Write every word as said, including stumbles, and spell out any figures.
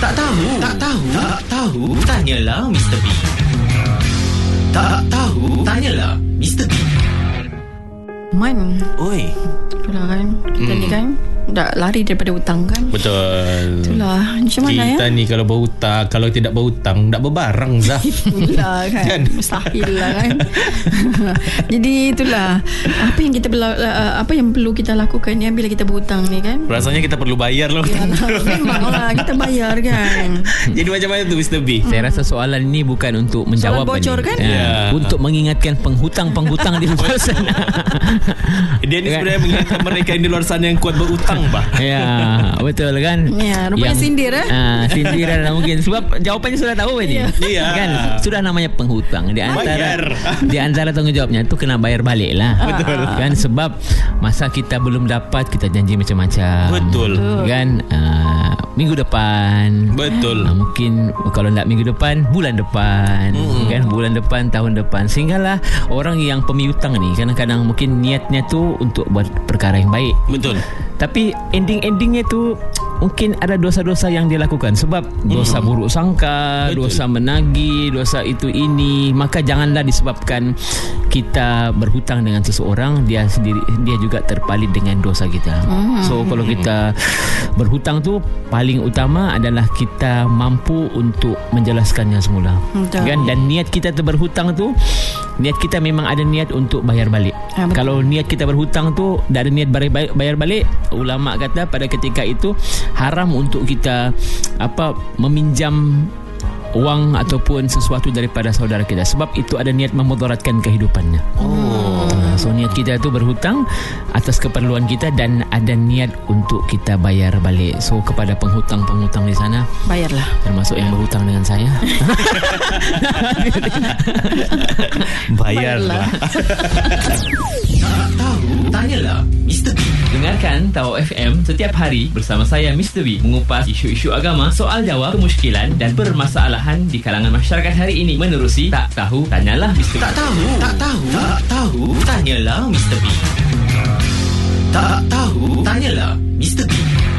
Tak tahu, tak tahu, tak tahu. Tanyalah Mister B. Tak tahu, tanyalah Mister B. Man, Oi. itulah kan. Kita hmm. ni kan dah lari daripada hutang kan. Betul. Itulah. Macam mana kita ya? ni kalau berhutang, kalau tidak berhutang, tak berbarang Zah. Itulah kan. Mustahil lah kan. Jadi itulah apa yang kita bela, apa yang perlu kita lakukan ya bila kita berhutang ni kan. Rasanya kita perlu bayar lah. Memanglah kita bayar kan. Jadi macam mana tu Mister B? Saya rasa soalan ini bukan untuk menjawab Soalan bocor ini. kan? Ya, Ya. Untuk mengingatkan penghutang-penghutang di luar sana. Dia ni sebenarnya mengingatkan mereka yang di luar sana yang kuat berhutang bah. Ya, betul kan? Ya, rupanya sindir eh. Ah, sindiran lah mungkin sebab jawapannya sudah tahu ini. Iya. Kan sudah namanya penghutang. Di antara Bayar. di antara tanggungjawabnya itu kena bayar balik lah. Betul. Kan sebab masa kita belum dapat kita janji macam-macam. Betul. Kan uh, minggu depan. Betul. Uh, mungkin kalau tak minggu depan, bulan depan. Hmm. Kan bulan depan, tahun depan. Sehinggalah orang yang pemiutang ni kadang-kadang mungkin niatnya tu untuk buat perkara yang baik. Betul. Tapi ending-endingnya tu mungkin ada dosa-dosa yang dia lakukan. Sebab dosa Hmm. buruk sangka, Betul. dosa menagih, dosa itu ini. Maka janganlah disebabkan kita berhutang dengan seseorang, dia sendiri dia juga terpalit dengan dosa kita. Hmm. So kalau kita berhutang tu paling utama adalah kita mampu untuk menjelaskannya semula. Betul. Kan? Dan niat kita tu berhutang tu, niat kita memang ada niat untuk bayar balik. Ah, betul. Kalau niat kita berhutang tu tak ada niat bayar, bayar balik, ulama kata pada ketika itu haram untuk kita apa meminjam wang ataupun sesuatu daripada saudara kita sebab itu ada niat memudaratkan kehidupannya. Oh. So niat kita tu berhutang atas keperluan kita dan ada niat untuk kita bayar balik. So kepada penghutang-penghutang di sana, Bayarlah. termasuk yang berhutang dengan saya, Bayarlah. Tak tahu, tanyalah Mister B. Dengarkan Tahu F M setiap hari bersama saya Mister B mengupas isu-isu agama, soal jawab, kemusykilan dan permasalahan di kalangan masyarakat hari ini menerusi Tak Tahu Tanyalah Mister B. Tak tahu, tak tahu, tak tahu. Tanyalah Mister B. Tak tahu, tanyalah Mister B.